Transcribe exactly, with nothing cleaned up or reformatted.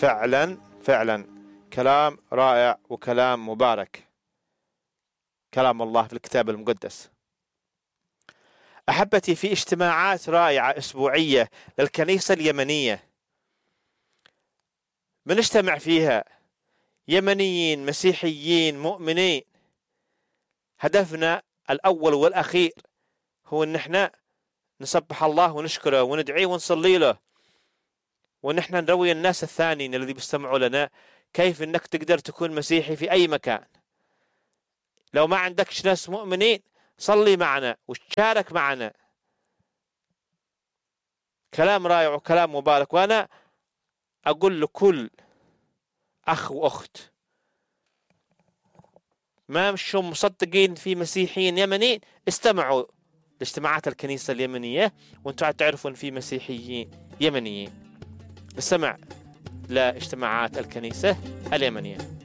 فعلا فعلا كلام رائع وكلام مبارك، كلام الله في الكتاب المقدس. أحبتي، في اجتماعات رائعة أسبوعية للكنيسة اليمنية بنجتمع فيها يمنيين مسيحيين مؤمنين. هدفنا الأول والأخير هو أن احنا نسبح الله ونشكره وندعيه ونصلي له، وأن احنا نروي الناس الثانيين الذي بيستمعوا لنا كيف أنك تقدر تكون مسيحي في أي مكان. لو ما عندكش ناس مؤمنين صلي معنا وشارك معنا. كلام رائع وكلام مبارك. وأنا أقول لكل أخ وأخت ما مشوا مصدقين في مسيحيين يمنيين، استمعوا لاجتماعات الكنيسة اليمنية وانتم تعرفوا أن في مسيحيين يمنيين. استمع لاجتماعات الكنيسة اليمنية.